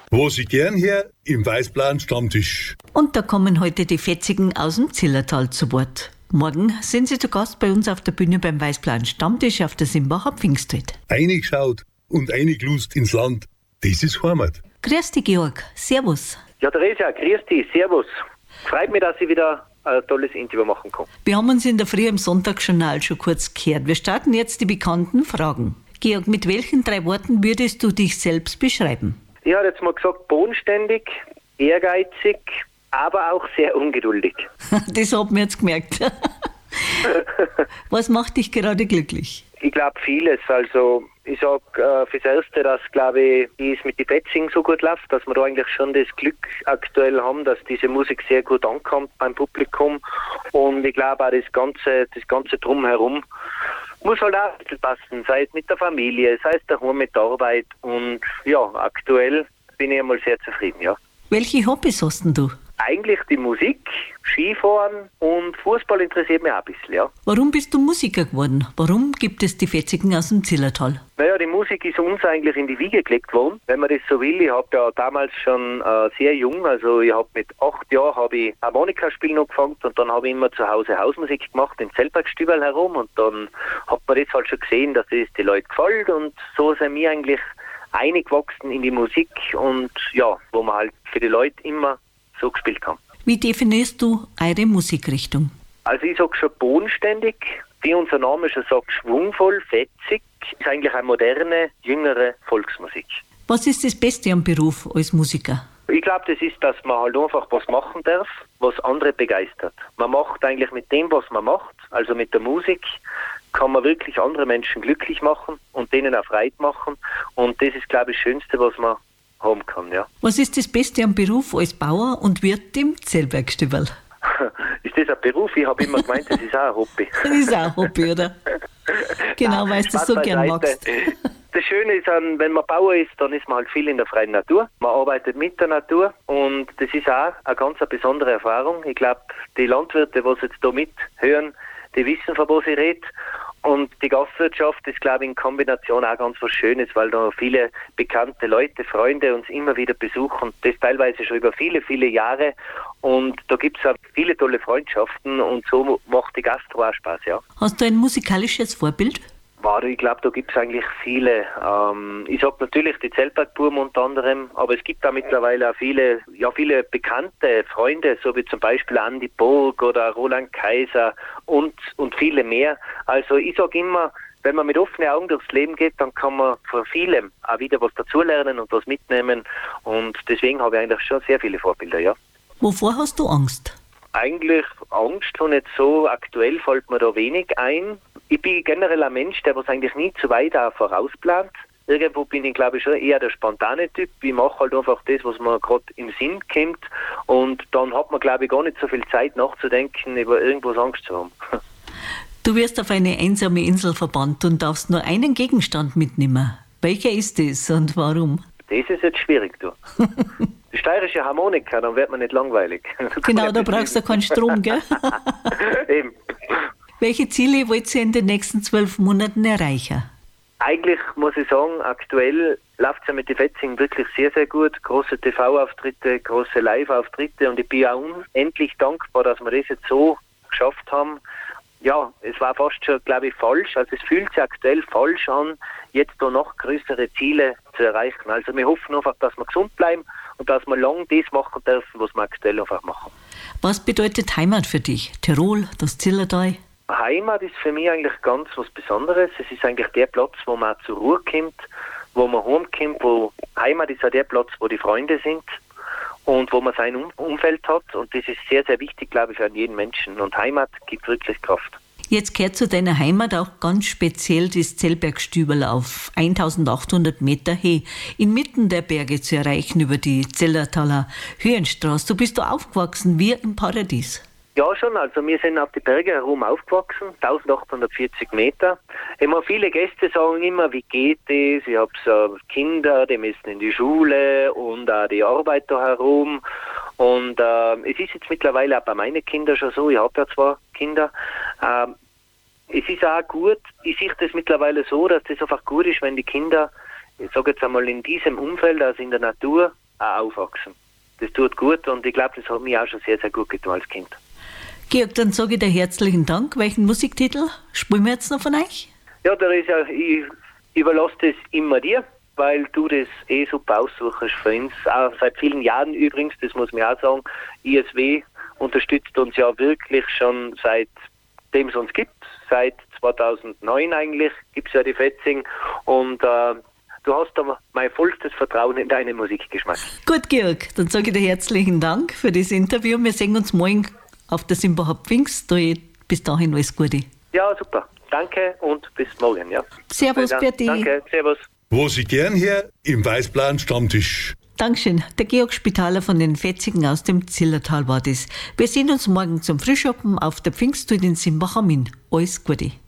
Wo Sie gern her, im Weißblauen Stammtisch. Und da kommen heute die Fetzigen aus dem Zillertal zu Wort. Morgen sind Sie zu Gast bei uns auf der Bühne beim Weißblauen Stammtisch auf der Simbacher Pfingstwelt. Eingeschaut und eingelust ins Land, das ist Heimat. Grüß dich, Georg. Servus. Ja, Theresia, grüß dich, servus. Freut mich, dass ich wieder ein tolles Interview machen kann. Wir haben uns in der Früh im Sonntagsjournal schon kurz gehört. Wir starten jetzt die bekannten Fragen. Georg, mit welchen 3 Worten würdest du dich selbst beschreiben? Ich habe jetzt mal gesagt, bodenständig, ehrgeizig, aber auch sehr ungeduldig. Das hat man jetzt gemerkt. Was macht dich gerade glücklich? Ich glaube vieles. Also ich sage fürs Erste, dass glaube ich es mit den Fetzingen so gut läuft, dass wir da eigentlich schon das Glück aktuell haben, dass diese Musik sehr gut ankommt beim Publikum. Und ich glaube auch das ganze Drumherum muss halt auch ein bisschen passen, sei es mit der Familie, sei es daheim mit der Arbeit. Und ja, aktuell bin ich einmal sehr zufrieden, ja. Welche Hobbys hast denn du? Eigentlich die Musik, Skifahren und Fußball interessiert mich auch ein bisschen, ja. Warum bist du Musiker geworden? Warum gibt es die Fetzigen aus dem Zillertal? Naja, die Musik ist uns eigentlich in die Wiege gelegt worden, wenn man das so will. Ich habe ja damals schon sehr jung, also ich habe mit 8 Jahren habe ich Harmonika spielen angefangen und dann habe ich immer zu Hause Hausmusik gemacht im Zeltbergstübel herum und dann hat man das halt schon gesehen, dass das die Leute gefällt und so sind wir eigentlich eingewachsen in die Musik und ja, wo man halt für die Leute immer so gespielt haben. Wie definierst du eure Musikrichtung? Also ich sage schon bodenständig, wie unser Name schon sagt, schwungvoll, fetzig, ist eigentlich eine moderne, jüngere Volksmusik. Was ist das Beste am Beruf als Musiker? Ich glaube, das ist, dass man halt einfach was machen darf, was andere begeistert. Man macht eigentlich mit dem, was man macht, also mit der Musik, kann man wirklich andere Menschen glücklich machen und denen auch Freude machen. Und das ist, glaube ich, das Schönste, was man haben kann, ja. Was ist das Beste am Beruf als Bauer und Wirt im Zellbergstübel? Ist das ein Beruf? Ich habe immer gemeint, das ist auch ein Hobby. Das ist auch ein Hobby, oder? Genau, weil du das so gern magst. Das Schöne ist, wenn man Bauer ist, dann ist man halt viel in der freien Natur. Man arbeitet mit der Natur und das ist auch eine ganz besondere Erfahrung. Ich glaube, die Landwirte, die jetzt da mithören, die wissen, von was ich rede. Und die Gastwirtschaft ist, glaube ich, in Kombination auch ganz was Schönes, weil da viele bekannte Leute, Freunde uns immer wieder besuchen. Das teilweise schon über viele, viele Jahre. Und da gibt es auch viele tolle Freundschaften und so macht die Gastro auch Spaß, ja. Hast du ein musikalisches Vorbild? Ich glaube, da gibt es eigentlich viele. Ich sage natürlich die Zeltbergbuben unter anderem, aber es gibt da mittlerweile auch viele bekannte Freunde, so wie zum Beispiel Andi Burg oder Roland Kaiser und viele mehr. Also ich sage immer, wenn man mit offenen Augen durchs Leben geht, dann kann man von vielem auch wieder was dazulernen und was mitnehmen. Und deswegen habe ich eigentlich schon sehr viele Vorbilder, ja. Wovor hast du Angst? Eigentlich Angst und nicht so. Aktuell fällt mir da wenig ein. Ich bin generell ein Mensch, der was eigentlich nie zu weit auch vorausplant. Irgendwo bin ich, glaube ich, schon eher der spontane Typ. Ich mache halt einfach das, was mir gerade im Sinn kommt. Und dann hat man, glaube ich, gar nicht so viel Zeit nachzudenken, über irgendwas Angst zu haben. Du wirst auf eine einsame Insel verbannt und darfst nur einen Gegenstand mitnehmen. Welcher ist es und warum? Das ist jetzt schwierig, du. Die steirische Harmonika, dann wird man nicht langweilig. Genau, da brauchst du keinen Strom, gell? Eben. Welche Ziele wollt ihr in den nächsten 12 Monaten erreichen? Eigentlich muss ich sagen, aktuell läuft es ja mit den Fetzingen wirklich sehr, sehr gut. Große TV-Auftritte, große Live-Auftritte und ich bin auch unendlich dankbar, dass wir das jetzt so geschafft haben. Ja, es war fast schon, glaube ich, falsch. Also es fühlt sich aktuell falsch an, jetzt da noch größere Ziele zu erreichen. Also wir hoffen einfach, dass wir gesund bleiben und dass wir lang das machen dürfen, was wir aktuell einfach machen. Was bedeutet Heimat für dich? Tirol, das Zillertal? Heimat ist für mich eigentlich ganz was Besonderes. Es ist eigentlich der Platz, wo man auch zur Ruhe kommt, wo man heimkommt, wo Heimat ist auch der Platz, wo die Freunde sind und wo man sein Umfeld hat. Und das ist sehr, sehr wichtig, glaube ich, für jeden Menschen. Und Heimat gibt wirklich Kraft. Jetzt gehört zu deiner Heimat auch ganz speziell das Zellbergstübel auf 1800 Meter Höhe, inmitten der Berge zu erreichen über die Zellertaler Höhenstraße. Du bist da aufgewachsen wie im Paradies. Ja, schon. Also wir sind auf die Berge herum aufgewachsen, 1840 Meter. Immer viele Gäste sagen immer, wie geht das? Ich habe so Kinder, die müssen in die Schule und auch die Arbeit da herum. Und es ist jetzt mittlerweile auch bei meinen Kindern schon so, ich habe ja 2 Kinder. Es ist auch gut, ich sehe das mittlerweile so, dass das einfach gut ist, wenn die Kinder, ich sage jetzt einmal in diesem Umfeld, also in der Natur, auch aufwachsen. Das tut gut und ich glaube, das hat mir auch schon sehr, sehr gut getan als Kind. Georg, dann sage ich dir herzlichen Dank. Welchen Musiktitel spielen wir jetzt noch von euch? Ja, ich überlasse das immer dir, weil du das super aussuchst für uns. Auch seit vielen Jahren übrigens, das muss man auch sagen. ISW unterstützt uns ja wirklich schon seitdem es uns gibt. Seit 2009 eigentlich gibt es ja die Fetzing und du hast da mein vollstes Vertrauen in deinen Musikgeschmack. Gut, Georg, dann sage ich dir herzlichen Dank für das Interview. Wir sehen uns morgen auf der Simbacher Pfingst. Bis dahin alles Gute. Ja, super. Danke und bis morgen. Ja. Servus, Berti. Danke, servus. Wo Sie gern her, im Weißblauen Stammtisch. Dankeschön. Der Georg Spitaler von den Fetzigen aus dem Zillertal war das. Wir sehen uns morgen zum Frühschoppen auf der Pfingsttour in Simbacher Min. Alles Gute.